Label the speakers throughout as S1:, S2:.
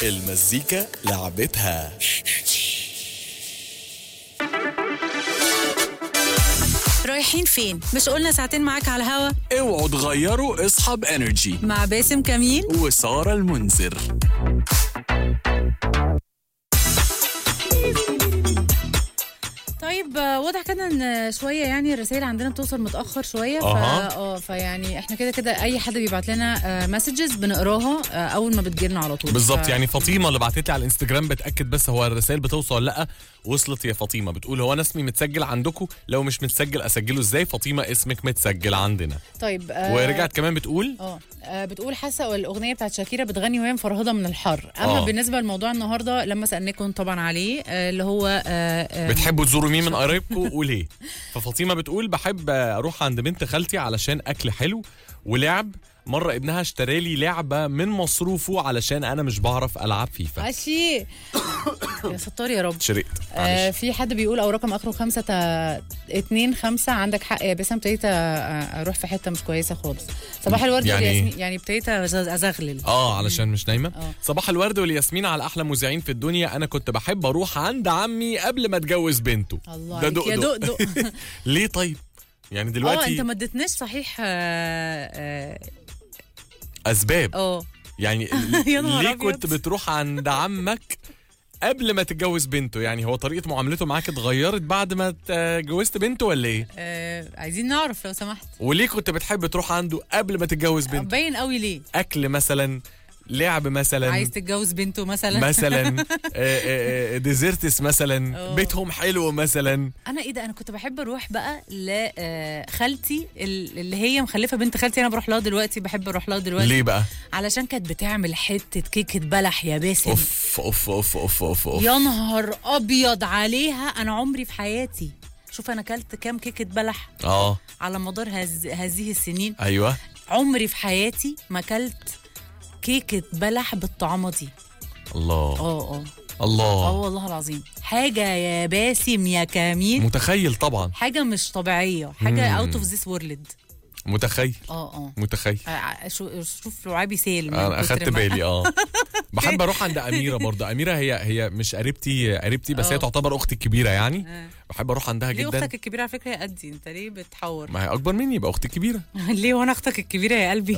S1: المزيكا لعبتها.
S2: رايحين فين؟ مش قلنا ساعتين معاك على الهوا؟
S1: اوعوا تغيروا اصحاب انرجي
S2: مع باسم كميل
S1: وسارة المنذر.
S2: طيب واضح كده ان شويه يعني الرسائل عندنا بتوصل متاخر شويه فيعني احنا كده اي حد بيبعت لنا مسجز بنقراها اول ما بتجيلنا على طول
S3: بالظبط. يعني فاطمه اللي بعتت لي على الانستجرام بتاكد بس هو الرسائل بتوصل ولا لا. وصلت يا فاطمه، بتقول هو انا اسمي متسجل عندكم؟ لو مش متسجل اسجله ازاي؟ فاطمه اسمك متسجل عندنا.
S2: طيب
S3: ورجعت كمان بتقول
S2: بتقول حاسه الاغنيه بتاعت شاكيرا بتغني وهي مفرهده من الحر. اما بالنسبه لموضوع النهارده لما سالناكم طبعا عليه اللي هو
S3: بتحبوا تزوروا مين من قرايبكم وليه؟ ففاطمه بتقول بحب اروح عند بنت خالتي علشان اكل حلو ولعب. مرة ابنها اشترى لي لعبة من مصروفه علشان أنا مش بعرف ألعب فيفا.
S2: عشي يا ستار يا رب.
S3: شريت
S2: في حد بيقول أو رقم آخره 525. عندك حق يا باسم، ابتديت أروح في حتة مش كويسة خالص. صباح الورد والياسمين. يعني ابتديت أزغلل
S3: علشان مش نايمة. صباح الورد والياسمين على أحلى مذيعين في الدنيا. أنا كنت بحب أروح عند عمي قبل ما اتجوز بنته.
S2: الله ده يا دق
S3: ليه طيب؟ يعني دلوقتي
S2: أنت ما اديتناش صحيح
S3: أسباب. يعني ليه كنت بتروح عند عمك قبل ما تتجوز بنته؟ يعني هو طريقة معاملته معاك اتغيرت بعد ما اتجوزت بنته ولا ايه؟
S2: عايزين نعرف لو سمحت.
S3: وليه كنت بتحب تروح عنده قبل ما تتجوز بنته؟
S2: باين قوي ليه؟
S3: أكل مثلا، لعب مثلا،
S2: عايز تتجوز بنته مثلا
S3: ديزرتس مثلا، بيتهم حلو مثلا.
S2: انا ايه ده، انا كنت بحب اروح بقى لخالتي اللي هي مخلفه بنت خالتي. انا بروح لها دلوقتي، بحب اروح لها دلوقتي.
S3: ليه بقى؟
S2: علشان كانت بتعمل حته كيكه بلح يا باسم.
S3: اوف اوف اوف اوف اوف, أوف.
S2: يا نهار ابيض عليها. انا عمري في حياتي شوف انا اكلت كام كيكه بلح على مدار هذه السنين.
S3: ايوه
S2: عمري في حياتي ما اكلت كيكة بلح بالطعمة دي.
S3: الله الله
S2: والله العظيم حاجة يا باسم يا كميل.
S3: متخيل طبعا.
S2: حاجة مش طبيعية، حاجة out of this world.
S3: متخيل متخيل.
S2: شوف لعابي سيل.
S3: انا اخدت بالي. بحب اروح عند اميره برضه. اميره هي مش قريبتي بس هي تعتبر اختي الكبيره يعني. بحب اروح عندها جدا.
S2: ليه اختك الكبيره على فكره يا قدي؟ انت ليه بتحور؟
S3: ما هي اكبر مني يبقى اختي الكبيره.
S2: ليه وانا اختك الكبيره يا قلبي؟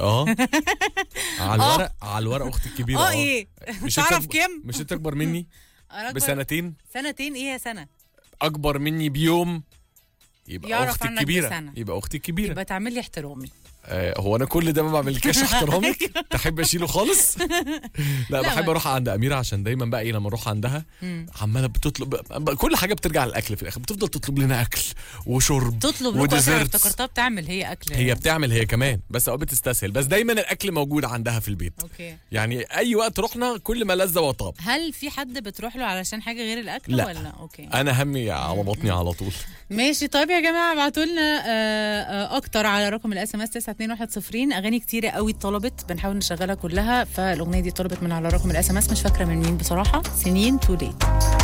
S3: على الورق اختي الكبيره.
S2: ايه مش تعرف كام؟
S3: مش انت اكبر مني بسنتين؟
S2: سنتين ايه يا سنه؟
S3: اكبر مني بيوم يبقى اختي الكبيره. يبقى اختي الكبيره.
S2: يبقى تعمل لي احترامي.
S3: هو انا كل ده ما بعملكش احترامك؟ تحب اشيله خالص؟ لا بحب اروح عند اميره عشان دايما بقى لما اروح عندها عماله بتطلب كل حاجه بترجع للاكل في الاخر. بتفضل تطلب لنا اكل وشرب
S2: تطلب وديزرت. افتكرتها بتعمل هي اكل.
S3: هي بتعمل هي كمان بس اوقات بتستسهل. بس دايما الاكل موجود عندها في البيت. يعني اي وقت رحنا كل ما لذ وطاب.
S2: هل في حد بتروح له علشان حاجه غير الاكل؟ لا. ولا
S3: انا همي على بطني على طول.
S2: ماشي. طيب يا جماعه ابعتوا لنا اكتر على رقم الاس ام اس 92110. اغاني كتيره قوي اتطلبت، بنحاول نشغلها كلها. فالاغنيه دي اتطلبت من على رقم الاس ام اس، مش فاكره من مين بصراحه. سنين تو ليت.